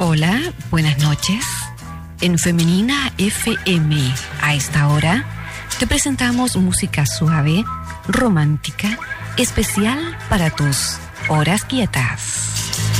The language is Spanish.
Hola, buenas noches. En Femenina FM, a esta hora, te presentamos música suave, romántica, especial para tus horas quietas.